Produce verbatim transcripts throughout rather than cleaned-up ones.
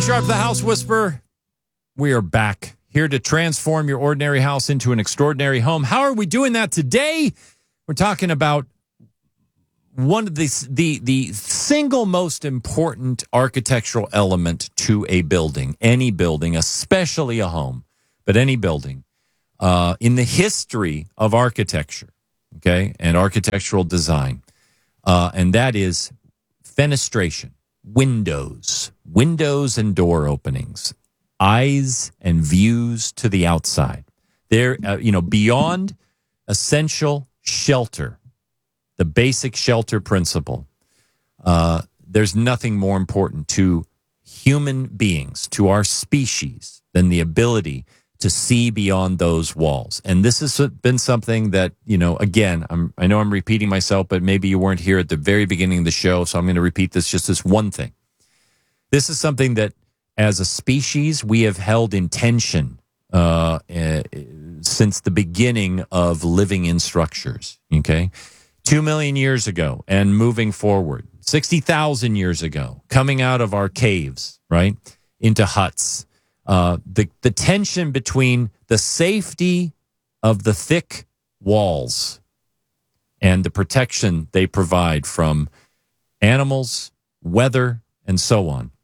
Sharp, the House Whisperer. We are back here to transform your ordinary house into an extraordinary home. How are we doing that today? We're talking about one of the, the, the single most important architectural element to a building, any building, especially a home, but any building, uh, in the history of architecture, okay, and architectural design, uh, and that is fenestration. Windows, windows and door openings, eyes and views to the outside. They're, uh, you know, beyond essential shelter, the basic shelter principle. Uh, there's nothing more important to human beings, to our species, than the ability to see beyond those walls. And this has been something that, you know, again, I'm, I know I'm repeating myself, but maybe you weren't here at the very beginning of the show, so I'm going to repeat this, just this one thing. This is something that, as a species, we have held in tension uh, uh, since the beginning of living in structures, okay? Two million years ago and moving forward, sixty thousand years ago, coming out of our caves, right, into huts. Uh, the, the tension between the safety of the thick walls and the protection they provide from animals, weather, and so on,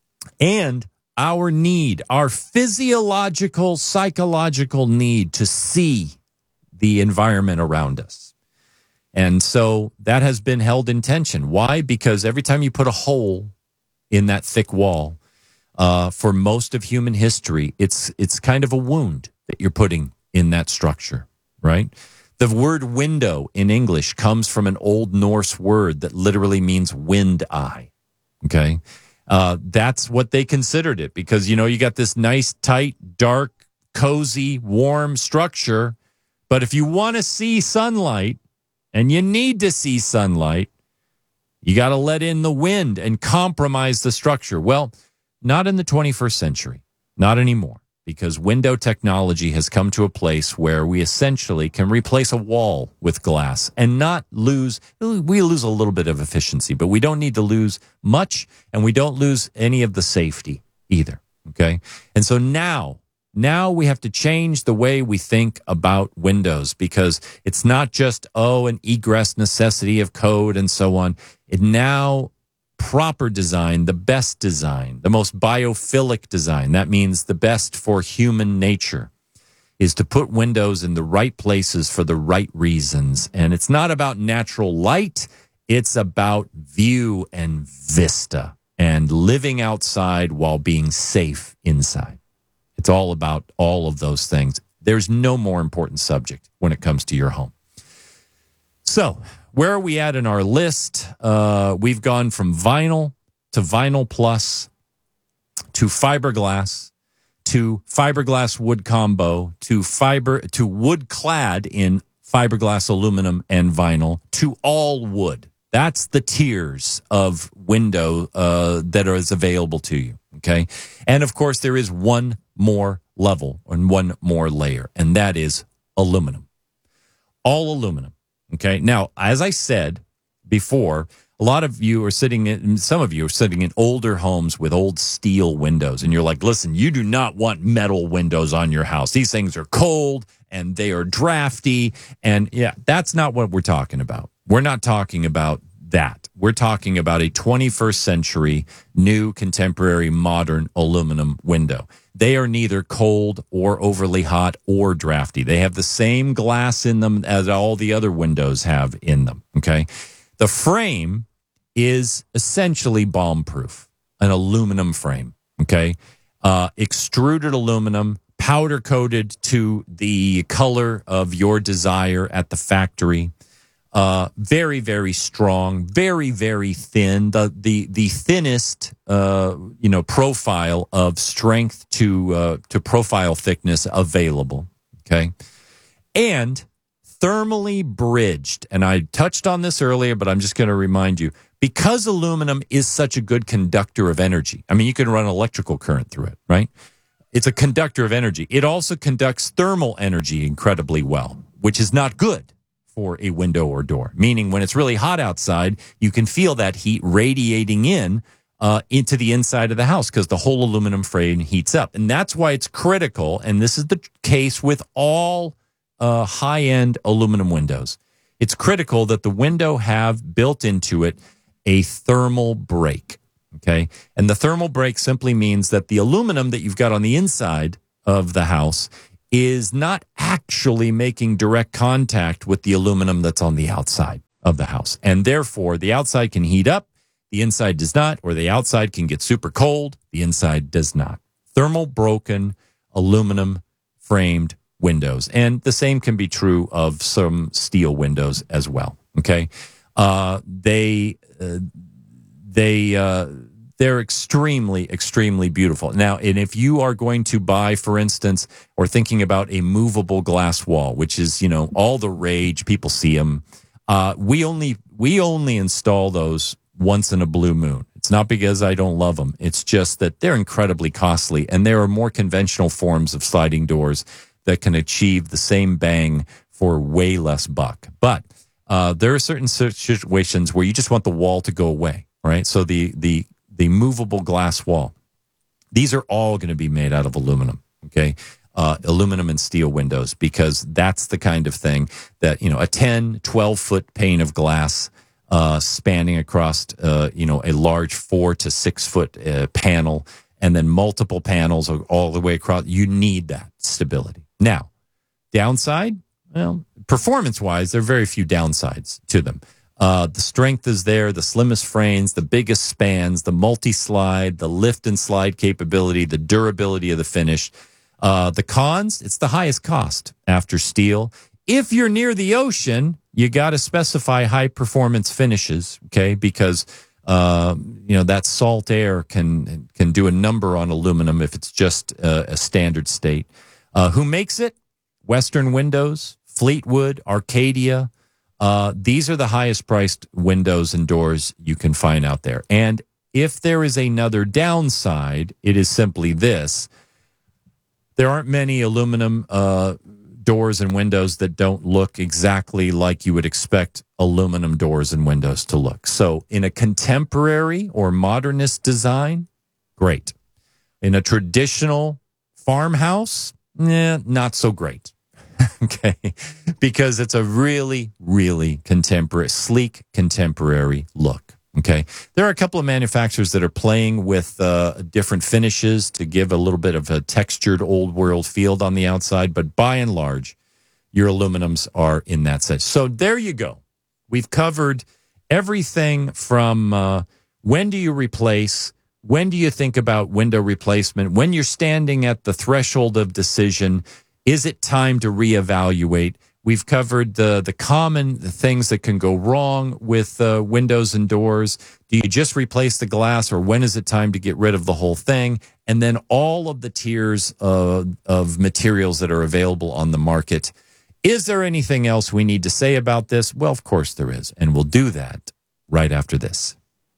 and our need, our physiological, psychological need to see the environment around us. And so that has been held in tension. Why? Because every time you put a hole in that thick wall, Uh, for most of human history, it's it's kind of a wound that you're putting in that structure, right? The word window in English comes from an Old Norse word that literally means wind eye, okay? Uh, that's what they considered it because, you know, you got this nice, tight, dark, cozy, warm structure, but if you want to see sunlight, and you need to see sunlight, you got to let in the wind and compromise the structure. Well, not in the twenty-first century, not anymore, because window technology has come to a place where we essentially can replace a wall with glass and not lose, we lose a little bit of efficiency, but we don't need to lose much, and we don't lose any of the safety either, okay? And so now, now we have to change the way we think about windows, because it's not just, oh, an egress necessity of code and so on. It now... proper design, the best design, the most biophilic design, that means the best for human nature, is to put windows in the right places for the right reasons. And it's not about natural light, it's about view and vista and living outside while being safe inside. It's all about all of those things. There's no more important subject when it comes to your home. So, where are we at in our list? Uh, we've gone from vinyl to vinyl plus to fiberglass to fiberglass wood combo to fiber to wood clad in fiberglass, aluminum, and vinyl to all wood. That's the tiers of window uh, that is available to you. Okay, and of course there is one more level and one more layer, and that is aluminum. All aluminum. Okay. Now, as I said before, a lot of you are sitting in, some of you are sitting in older homes with old steel windows. And you're like, listen, you do not want metal windows on your house. These things are cold and they are drafty. And yeah, that's not what we're talking about. We're not talking about that. We're talking about a twenty-first century, new, contemporary, modern aluminum window. They are neither cold or overly hot or drafty. They have the same glass in them as all the other windows have in them, okay? The frame is essentially bomb-proof, an aluminum frame, okay? Uh, extruded aluminum, powder-coated to the color of your desire at the factory. Uh, very, very strong, very, very thin. The the the thinnest, uh, you know, profile of strength to uh, to profile thickness available. Okay, and thermally bridged. And I touched on this earlier, but I'm just going to remind you, because aluminum is such a good conductor of energy. I mean, you can run electrical current through it, right? It's a conductor of energy. It also conducts thermal energy incredibly well, which is not good for a window or door, meaning when it's really hot outside, you can feel that heat radiating in uh, into the inside of the house because the whole aluminum frame heats up. And that's why it's critical, and this is the case with all uh, high-end aluminum windows. It's critical that the window have built into it a thermal break, okay? And the thermal break simply means that the aluminum that you've got on the inside of the house is not actually making direct contact with the aluminum that's on the outside of the house. And therefore, the outside can heat up, the inside does not, or the outside can get super cold, the inside does not. Thermal broken aluminum framed windows. And the same can be true of some steel windows as well, okay? Uh, they, uh, they, uh, they're extremely, extremely beautiful. Now, and if you are going to buy, for instance, or thinking about a movable glass wall, which is, you know, all the rage, people see them. Uh, we only, we only install those once in a blue moon. It's not because I don't love them. It's just that they're incredibly costly, and there are more conventional forms of sliding doors that can achieve the same bang for way less buck. But uh, there are certain situations where you just want the wall to go away, right? So the the the movable glass wall, these are all going to be made out of aluminum, okay? Uh, aluminum and steel windows, because that's the kind of thing that, you know, a ten, twelve-foot pane of glass uh, spanning across, uh, you know, a large four to six-foot uh, panel, and then multiple panels all the way across. You need that stability. Now, downside, well, performance-wise, there are very few downsides to them. Uh, the strength is there, the slimmest frames, the biggest spans, the multi-slide, the lift and slide capability, the durability of the finish. Uh, the cons, it's the highest cost after steel. If you're near the ocean, you got to specify high-performance finishes, okay, because Uh, you know, that salt air can can do a number on aluminum if it's just uh, a standard state. Uh, who makes it? Western Windows, Fleetwood, Arcadia. Uh, these are the highest priced windows and doors you can find out there. And if there is another downside, it is simply this. There aren't many aluminum uh, doors and windows that don't look exactly like you would expect aluminum doors and windows to look. So in a contemporary or modernist design, great. In a traditional farmhouse, eh, not so great. Okay, because it's a really, really contemporary, sleek, contemporary look. Okay, there are a couple of manufacturers that are playing with uh, different finishes to give a little bit of a textured old world feel on the outside, but by and large, your aluminums are in that set. So there you go. We've covered everything from uh, when do you replace, when do you think about window replacement, when you're standing at the threshold of decision. Is it time to reevaluate? We've covered the the common things that can go wrong with uh, windows and doors. Do you just replace the glass, or when is it time to get rid of the whole thing? And then all of the tiers uh, of materials that are available on the market. Is there anything else we need to say about this? Well, of course there is, and we'll do that right after this.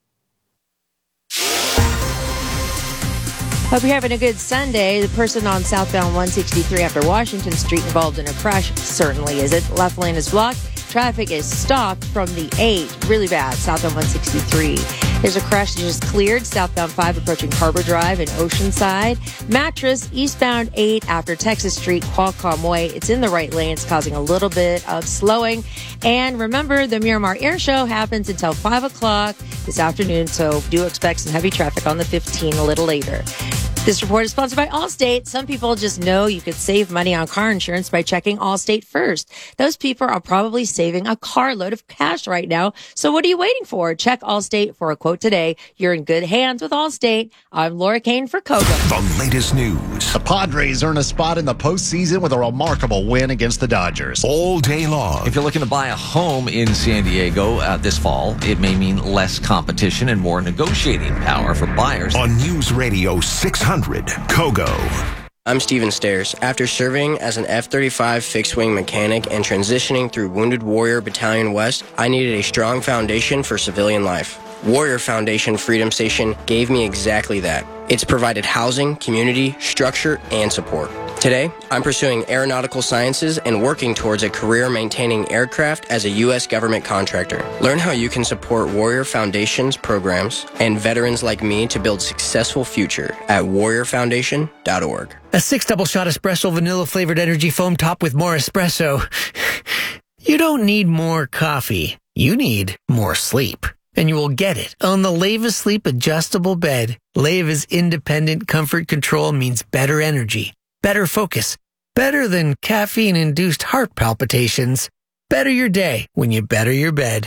Hope you're having a good Sunday. The person on southbound one sixty-three after Washington Street involved in a crash certainly isn't. Left lane is blocked. Traffic is stopped from the eight. Really bad. Southbound one sixty-three. There's a crash that just cleared. Southbound five approaching Harbor Drive in Oceanside. Mattress, eastbound eight after Texas Street, Qualcomm Way. It's in the right lane. It's causing a little bit of slowing. And remember, the Miramar Air Show happens until five o'clock this afternoon, so do expect some heavy traffic on the fifteen a little later. This report is sponsored by Allstate. Some people just know you could save money on car insurance by checking Allstate first. Those people are probably saving a carload of cash right now. So what are you waiting for? Check Allstate for a quote today. You're in good hands with Allstate. I'm Laura Kane for Kogo. The latest news. The Padres earn a spot in the postseason with a remarkable win against the Dodgers. All day long. If you're looking to buy a home in San Diego uh, this fall, it may mean less competition and more negotiating power for buyers. On News Radio six hundred. Kogo. I'm Steven Stairs. After serving as an F thirty-five fixed-wing mechanic and transitioning through Wounded Warrior Battalion West, I needed a strong foundation for civilian life. Warrior Foundation Freedom Station gave me exactly that. It's provided housing, community, structure, and support. Today, I'm pursuing aeronautical sciences and working towards a career maintaining aircraft as a U S government contractor. Learn how you can support Warrior Foundation's programs and veterans like me to build successful future at warrior foundation dot org. A six double shot espresso vanilla flavored energy foam top with more espresso. You don't need more coffee. You need more sleep. And you will get it on the Leva Sleep adjustable bed. Leva's independent comfort control means better energy, better focus, better than caffeine-induced heart palpitations. Better your day when you better your bed.